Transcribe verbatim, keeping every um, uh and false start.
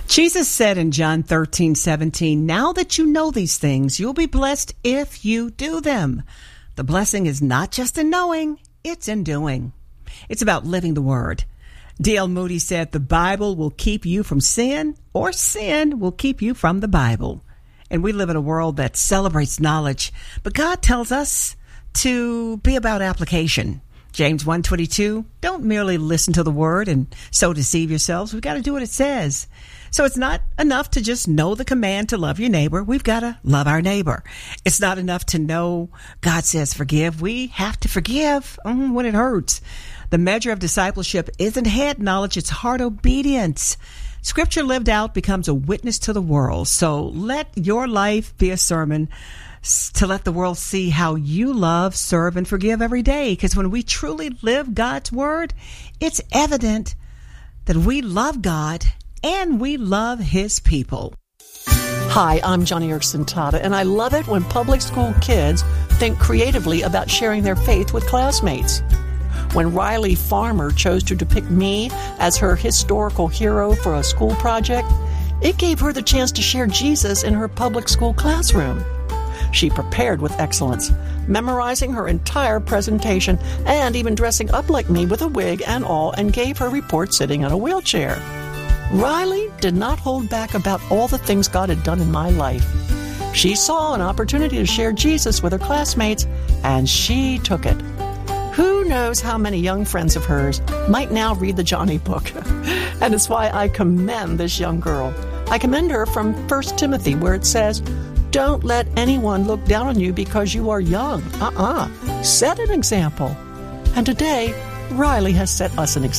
Jesus said in John thirteen seventeen, now that you know these things, you'll be blessed if you do them. The blessing is not just in knowing, it's in doing. It's about living the word. D L Moody said, the Bible will keep you from sin, or sin will keep you from the Bible. And we live in a world that celebrates knowledge, but God tells us to be about application. James one twenty-two, don't merely listen to the word and so deceive yourselves. We've got to do what it says. So it's not enough to just know the command to love your neighbor. We've got to love our neighbor. It's not enough to know God says forgive. We have to forgive mm, when it hurts. The measure of discipleship isn't head knowledge, it's heart obedience. Scripture lived out becomes a witness to the world. So let your life be a sermon to let the world see how you love, serve, and forgive every day. Because when we truly live God's word, it's evident that we love God and we love his people. Hi, I'm Johnny Erickson Tata, and I love it when public school kids think creatively about sharing their faith with classmates. When Riley Farmer chose to depict me as her historical hero for a school project, it gave her the chance to share Jesus in her public school classroom. She prepared with excellence, memorizing her entire presentation and even dressing up like me with a wig and all, and gave her report sitting in a wheelchair. Riley did not hold back about all the things God had done in my life. She saw an opportunity to share Jesus with her classmates, and she took it. Who knows how many young friends of hers might now read the Johnny book? And it's why I commend this young girl. I commend her from First Timothy, where it says, don't let anyone look down on you because you are young. Uh-uh. Set an example. And today, Riley has set us an example.